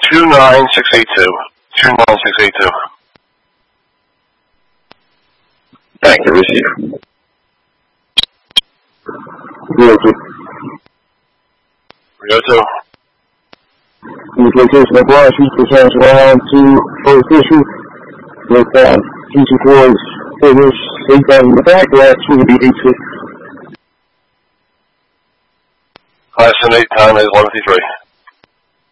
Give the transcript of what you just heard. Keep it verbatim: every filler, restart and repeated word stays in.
two nine six eight two. two nine six eight two. Thank you, receive. Rio two. Rio two. Use location of Bryant Street for change around to first issue with uh, future towards figures eight thousand in the back, last two would be eight six. Highest and eight, time is eleven fifty-three.